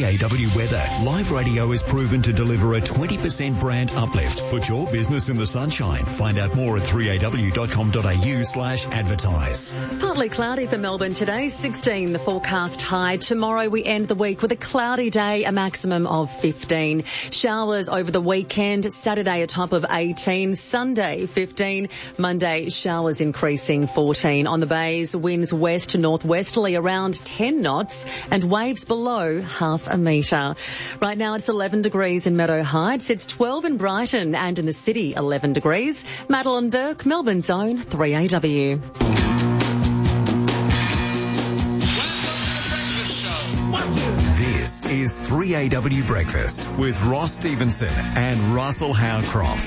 3AW weather. Live radio is proven to deliver a 20% brand uplift. Put your business in the sunshine. Find out more at 3aw.com.au/advertise. Partly cloudy for Melbourne today, 16 the forecast high. Tomorrow we end the week with a cloudy day, a maximum of 15. Showers over the weekend, Saturday a top of 18, Sunday 15, Monday showers increasing 14. On the bays, winds west to northwesterly around 10 knots and waves below half a metre. Right now it's 11 degrees in Meadow Heights, it's 12 in Brighton and in the city 11 degrees. Madeline Burke, Melbourne's Own 3AW. This is 3AW Breakfast with Ross Stevenson and Russell Howcroft.